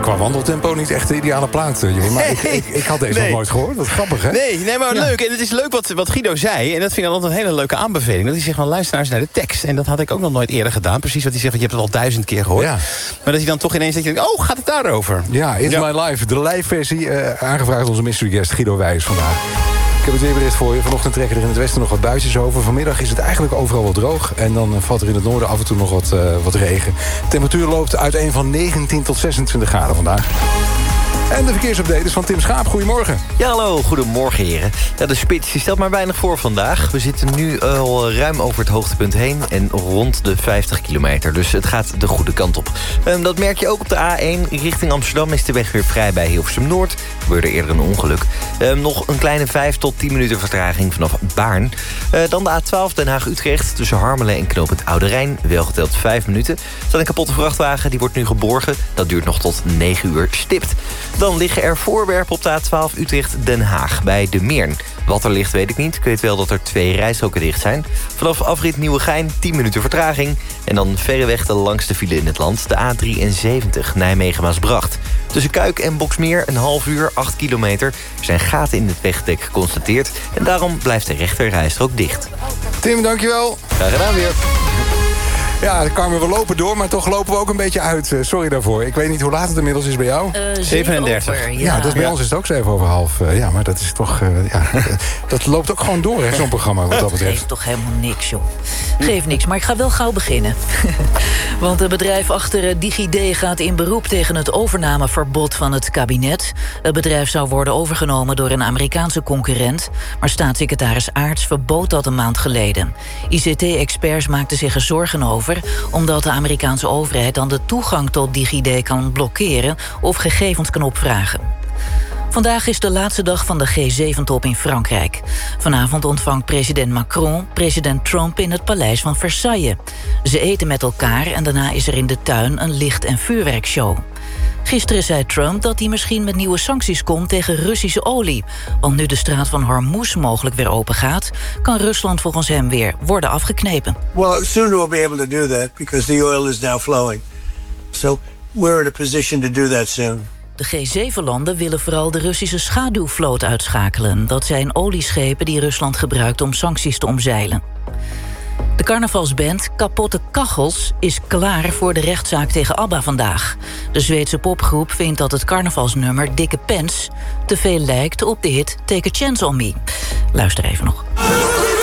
qua wandeltempo niet echt de ideale plaat, Jeroen. Maar ik had deze nog nooit gehoord. Wat grappig, hè? Nee, maar leuk. En het is leuk wat Guido zei. En dat vind ik altijd een hele leuke aanbeveling. Dat hij zegt van luister eens naar de tekst. En dat had ik ook nog nooit eerder gedaan. Precies wat hij zegt, want je hebt het al 1000 keer gehoord. Ja. Maar dat hij dan toch ineens denkt, oh, gaat het daarover? Ja, It's My Life. De live versie, aangevraagd onze mystery guest Guido Wijs vandaag. Ik heb het weerbericht voor je. Vanochtend trekken er in het westen nog wat buitjes over. Vanmiddag is het eigenlijk overal wel droog. En dan valt er in het noorden af en toe nog wat regen. De temperatuur loopt uiteen van 19 tot 26 graden vandaag. En de verkeersupdate is van Tim Schaap. Goedemorgen. Ja, hallo. Goedemorgen, heren. Ja, de spits die stelt maar weinig voor vandaag. We zitten nu al ruim over het hoogtepunt heen en rond de 50 kilometer. Dus het gaat de goede kant op. Dat merk je ook op de A1. Richting Amsterdam is de weg weer vrij bij Hilversum-Noord. Er gebeurde eerder een ongeluk. Nog een kleine 5 tot 10 minuten vertraging vanaf Baarn. Dan de A12 Den Haag-Utrecht tussen Harmelen en knooppunt Oude Rijn. Wel geteld 5 minuten. Er staat een kapotte vrachtwagen, die wordt nu geborgen. Dat duurt nog tot 9 uur stipt. Dan liggen er voorwerpen op de A12 Utrecht-Den Haag bij De Meern. Wat er ligt weet ik niet. Ik weet wel dat er 2 rijstroken dicht zijn. Vanaf afrit Nieuwegein 10 minuten vertraging. En dan verreweg de langste file in het land. De A73 Nijmegen-Maasbracht. Tussen Kuik en Boksmeer een half uur, 8 kilometer. Er zijn gaten in het wegdek geconstateerd. En daarom blijft de rechter rijstrook dicht. Tim, dankjewel. Graag gedaan weer. Ja, Carmen, we lopen door, maar toch lopen we ook een beetje uit. Sorry daarvoor. Ik weet niet hoe laat het inmiddels is bij jou. 37. Ja, dus bij ons is het ook 7:30. Ja, maar dat is toch... dat loopt ook gewoon door, hè, zo'n programma, wat dat betreft. Geeft toch helemaal niks, joh. Geeft niks, maar ik ga wel gauw beginnen. Want het bedrijf achter DigiD gaat in beroep tegen het overnameverbod van het kabinet. Het bedrijf zou worden overgenomen door een Amerikaanse concurrent, maar staatssecretaris Aarts verbood dat een maand geleden. ICT-experts maakten zich er zorgen over, omdat de Amerikaanse overheid dan de toegang tot DigiD kan blokkeren of gegevens kan opvragen. Vandaag is de laatste dag van de G7-top in Frankrijk. Vanavond ontvangt president Macron president Trump in het paleis van Versailles. Ze eten met elkaar en daarna is er in de tuin een licht- en vuurwerkshow. Gisteren zei Trump dat hij misschien met nieuwe sancties komt tegen Russische olie. Want nu de straat van Hormuz mogelijk weer open gaat, kan Rusland volgens hem weer worden afgeknepen. Well, soon we'll be able to do that because the oil is now flowing. So we're in a position to do that soon. De G7-landen willen vooral de Russische schaduwvloot uitschakelen. Dat zijn olieschepen die Rusland gebruikt om sancties te omzeilen. De carnavalsband Kapotte Kachels is klaar voor de rechtszaak tegen ABBA vandaag. De Zweedse popgroep vindt dat het carnavalsnummer Dikke Pens te veel lijkt op de hit Take a Chance on Me. Luister even nog.